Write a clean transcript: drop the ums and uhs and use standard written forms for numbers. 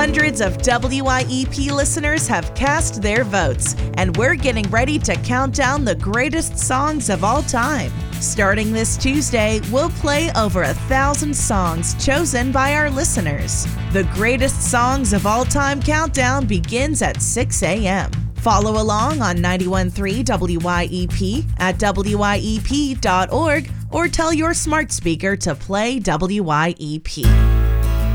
Hundreds of WYEP listeners have cast their votes, and we're getting ready to count down the greatest songs of all time. Starting this Tuesday, we'll play over 1,000 songs chosen by our listeners. The Greatest Songs of All Time countdown begins at 6 a.m. Follow along on 91.3 WYEP at WYEP.org or tell your smart speaker to play WYEP.